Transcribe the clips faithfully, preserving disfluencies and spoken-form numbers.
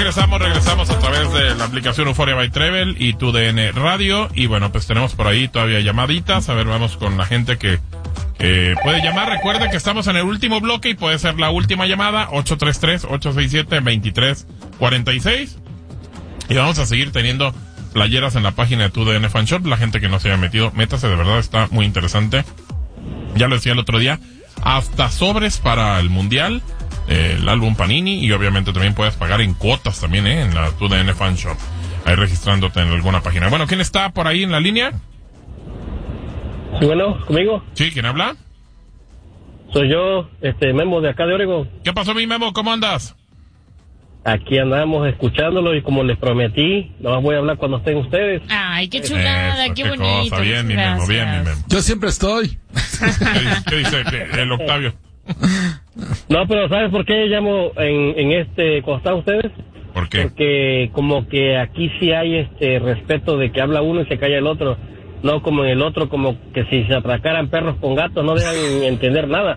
regresamos, regresamos a través de la aplicación Euphoria by Travel y tu D N Radio. Y bueno, pues tenemos por ahí todavía llamaditas. A ver, vamos con la gente que, que puede llamar. Recuerden que estamos en el último bloque y puede ser la última llamada, ocho tres tres, ocho seis siete, dos tres cuatro seis. Y vamos a seguir teniendo playeras en la página de tu D N Fan Shop. La gente que no se haya metido, métase, de verdad está muy interesante. Ya lo decía el otro día, hasta sobres para el Mundial, eh, el álbum Panini, y obviamente también puedes pagar en cuotas también, eh, en la tu D N Fan Shop, ahí registrándote en alguna página. Bueno, ¿quién está por ahí en la línea? Sí, bueno, ¿conmigo? Sí, ¿quién habla? Soy yo, este, Memo de acá de Oregon. ¿Qué pasó, mi Memo? ¿Cómo andas? Aquí andamos escuchándolo y como les prometí, no voy a hablar cuando estén ustedes. Ay, qué chulada, Eso, qué, qué bonito. cosa. Bien, mi Memo, bien, mi Memo. Yo siempre estoy. ¿Qué dice, qué dice el Octavio? No, pero ¿sabes por qué llamo en, en este costado ustedes? ¿Por qué? Porque como que aquí sí hay este respeto de que habla uno y se calla el otro. No como en el otro, como que si se atracaran perros con gatos no dejan entender nada.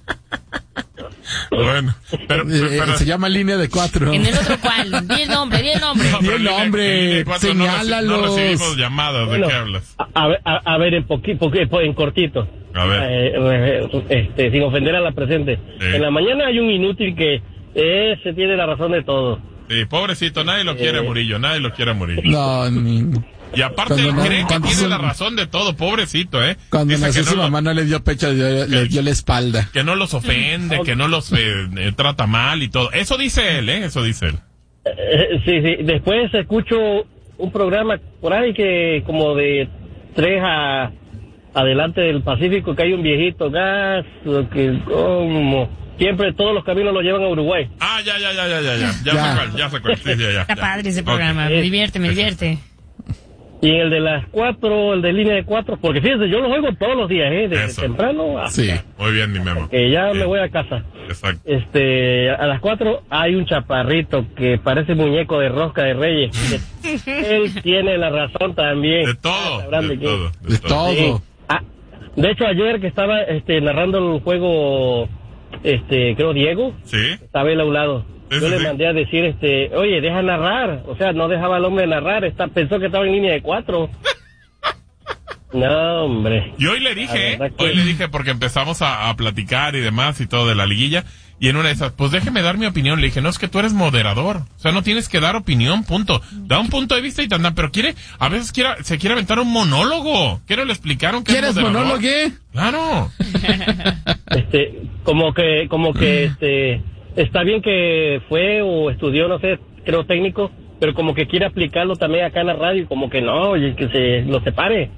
Bueno, pero, pero, pero se llama línea de cuatro. ¿En el otro cuál? Di el nombre, di el nombre. No, Di el nombre, señálalos. No recibimos llamadas, Bueno, ¿de qué hablas? A, a, ver- a, a ver, en poquito, en cortito. A ver. Eh, eh, este, sin ofender a la presente. Sí. En la mañana hay un inútil que ese tiene la razón de todo. Sí, pobrecito, nadie lo quiere a Murillo, nadie lo quiere a Murillo. No, ni... Y aparte Cuando él no- cree que cuando tiene su- la razón de todo, pobrecito, ¿eh? Cuando Dice nació que su no, mamá lo- no le dio pecho, le, le dio la espalda. que no los ofende, que no los eh, eh, trata mal y todo. Eso dice él, ¿eh? Eso dice él. Eh, sí, sí. Después escucho un programa por ahí que como de tres a adelante del Pacífico, que hay un viejito gas, que como siempre todos los caminos lo llevan a Uruguay. Ah, ya, ya, ya, ya, ya, ya. Ya Ya. sé cuál, ya sé cuál. Sí, ya, ya, Está ya. padre ese Ok. programa, me divierte, me divierte. Y en el de las cuatro, el de línea de cuatro, porque fíjense, yo los oigo todos los días, ¿eh? Desde Eso. temprano hasta Sí. Muy bien, mi Memo. que ya Sí. me voy a casa. Exacto. Este, a las cuatro hay un chaparrito que parece muñeco de rosca de Reyes. Él tiene la razón también. De todo, Sabrán de de quién. todo, De todo. Sí. Ah, de hecho, ayer que estaba este, narrando el juego, este, creo Diego, Sí. estaba él a un lado. Sí, Yo sí, le sí. mandé a decir, este, oye, deja narrar. O sea, no dejaba al hombre narrar. Está, pensó que estaba en línea de cuatro. No, hombre. Y hoy le La dije, verdad que- hoy le dije porque empezamos a, a platicar y demás y todo de la liguilla. Y en una de esas, pues déjeme dar mi opinión. Le dije, no, es que tú eres moderador. O sea, no tienes que dar opinión, punto. Da un punto de vista y te andan. Pero quiere, a veces quiere, se quiere aventar un monólogo. ¿Qué no le explicaron que es ¿Quieres moderador? monólogo? Claro. Este, como que, como que, este, está bien que fue o estudió, no sé, creo técnico, pero como que quiere aplicarlo también acá en la radio, y como que no, oye, que se lo separe.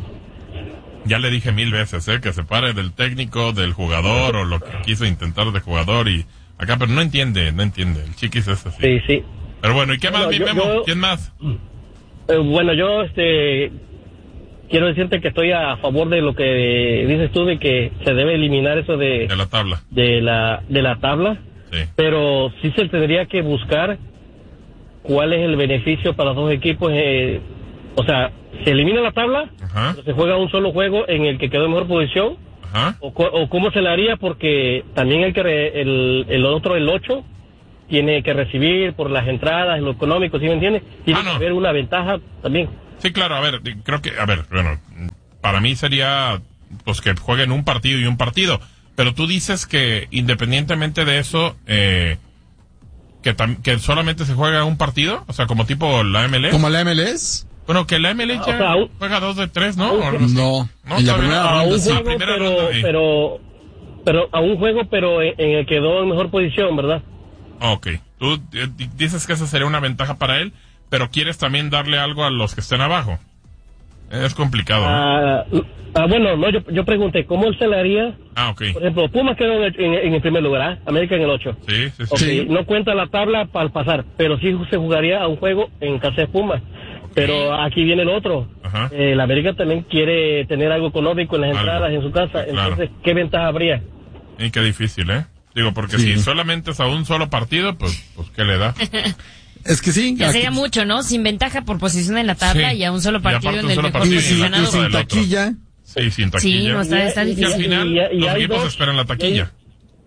Ya le dije mil veces, ¿eh? Que se pare del técnico, del jugador o lo que quiso intentar de jugador y acá, pero no entiende, no entiende. El chiquis es así. Sí, sí. Pero bueno, ¿y qué más, Bueno, mi yo- Memo? yo- ¿Quién más? Eh, bueno, yo, este, quiero decirte que estoy a favor de lo que dices tú, de que se debe eliminar eso de, De la tabla. de la, de la tabla, Sí. pero sí se tendría que buscar cuál es el beneficio para los dos equipos. Eh, o sea, se elimina la tabla, Ajá. se juega un solo juego en el que quedó en mejor posición, Ajá. o, cu- o cómo se le haría, porque también el que re- el, el otro, el ocho, tiene que recibir por las entradas, lo económico, ¿sí me entiendes? Tiene Ah, no. que haber una ventaja también. Sí, claro, a ver, creo que, a ver, bueno, para mí sería, pues que jueguen un partido y un partido, pero tú dices que independientemente de eso, eh, que, tam- que solamente se juega un partido, o sea, como tipo la M L S. ¿Como la M L S? Bueno, que la M L S Ah, ya o sea, un- juega dos de tres, ¿no? un- O algo así. No, No, en la todavía primera no. A ronda un sí. juego, primera pero, ronda, sí. pero, pero a un juego, pero en, en el que quedó en mejor posición, ¿verdad? Ok, tú eh, di- dices que esa sería una ventaja para él, pero quieres también darle algo a los que estén abajo. Es complicado, ¿no? Ah, ah, bueno, no, yo, yo pregunté, ¿cómo él se le haría? Ah, ok. Por ejemplo, Pumas quedó en el, en, en el primer lugar, ¿ah? América en el ocho. Sí, sí, sí. Ok, Sí. no cuenta la tabla para pasar, pero sí se jugaría a un juego en casa de Pumas. Pero aquí viene el otro. Ajá. Eh, la América también quiere tener algo económico en las Algo. entradas en su casa. Claro. Entonces, ¿qué ventaja habría? Y qué difícil, ¿eh? Digo, porque Sí. si solamente es a un solo partido, pues, pues ¿qué le da? Es que sí. Ya aquí- sería mucho, ¿no? Sin ventaja por posición en la tabla Sí. y a un solo Y partido aparte en un el solo mejor partido Y sin, la y posicionado. cosa sin del otro. taquilla. Sí, sin taquilla. Sí, no, está, está Y al difícil. final, Y- y los hay equipos dos- esperan la taquilla.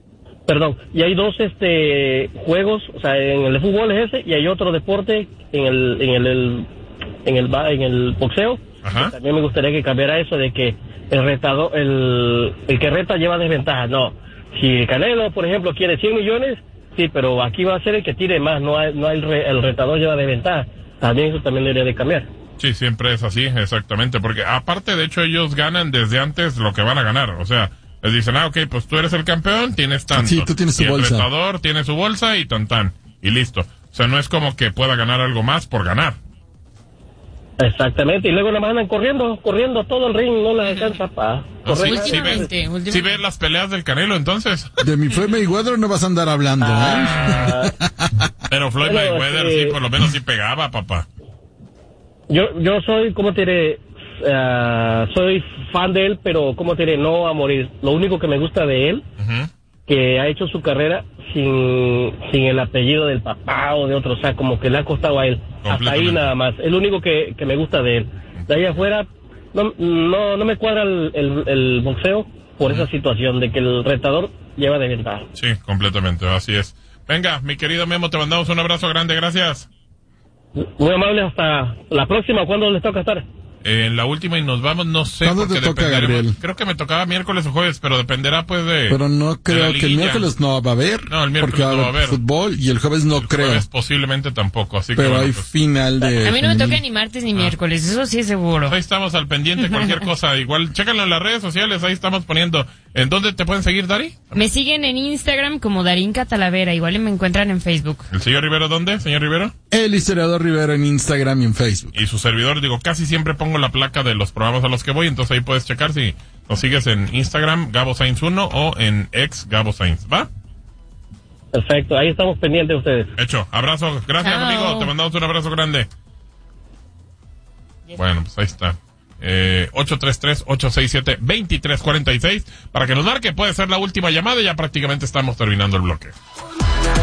perdón, y hay dos este juegos, o sea, en el de fútbol es ese y hay otro deporte en el en el, el en el en el boxeo. Ajá. También me gustaría que cambiara eso de que el retador, el el que reta lleva desventaja. No, si Canelo, por ejemplo, quiere cien millones, sí, pero aquí va a ser el que tire más, no hay, no hay el, re, el retador lleva desventaja. También eso también debería de cambiar. Sí, siempre es así, exactamente, porque aparte, de hecho, ellos ganan desde antes lo que van a ganar, o sea, les dicen, ah, ok, pues tú eres el campeón, tienes tanto. Sí, tú tienes tu y el bolsa. retador tiene su bolsa y tan tan, y listo. O sea, no es como que pueda ganar algo más por ganar. Exactamente, y luego nada más andan corriendo, corriendo todo el ring, no les alcanza para No, sí, correr. sí ves, Últimamente, últimamente. sí ves las peleas del Canelo, entonces. De mi Floyd Mayweather no vas a andar hablando, ¿eh? Ah, Pero Floyd Bueno, Mayweather sí. sí, por lo menos sí pegaba, papá. yo yo soy, ¿cómo te diré? Ah, soy fan de él, pero ¿cómo te diré? No a morir. Lo único que me gusta de él, Ujú. que ha hecho su carrera sin, sin el apellido del papá o de otro, o sea, como que le ha costado a él. Hasta ahí Completamente. nada más. Es lo único que, que me gusta de él. De ahí afuera, no, no, no me cuadra el, el, el boxeo por esa situación de que el retador lleva de ventaja. Sí, completamente, así es. Venga, mi querido Memo, te mandamos un abrazo grande, gracias. Muy amable, hasta la próxima. ¿Cuándo les toca estar? En la última y nos vamos, no sé, ¿Cuándo porque te toca, dependeremos- Gabriel? Creo que me tocaba miércoles o jueves, pero dependerá pues de... Pero no de la creo que el liguilla. miércoles no va a haber. No, el miércoles porque va no va a haber. fútbol y el jueves no El creo. jueves posiblemente tampoco, así que Pero bueno, hay pues, final de... A mí no me femenil. toca ni martes ni miércoles, eso sí es seguro. ahí estamos al pendiente, cualquier cosa. Igual, chécalo en las redes sociales, ahí estamos poniendo. ¿En dónde te pueden seguir, Dari? Me siguen en Instagram como Darinka Talavera, igual y me encuentran en Facebook. ¿El señor Rivero dónde, señor Rivero? El historiador Rivera en Instagram y en Facebook. Y su servidor, digo, casi siempre pongo la placa de los programas a los que voy, entonces ahí puedes checar si nos sigues en Instagram, Gabo Sainz uno, o en ex Gabo Sainz, ¿va? Perfecto, ahí estamos pendientes de ustedes. Hecho, abrazo, gracias Chao. amigo, te mandamos un abrazo grande. Bueno, pues ahí está. Eh, ocho tres tres, ocho seis siete, dos tres cuatro seis para que nos marque, puede ser la última llamada y ya prácticamente estamos terminando el bloque.